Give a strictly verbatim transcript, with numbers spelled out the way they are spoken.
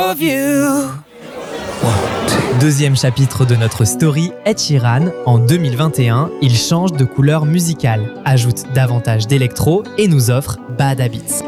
of you. Deuxième chapitre de notre story, Ed Sheeran, en deux mille vingt et un, il change de couleur musicale, ajoute davantage d'électro et nous offre Bad Habits.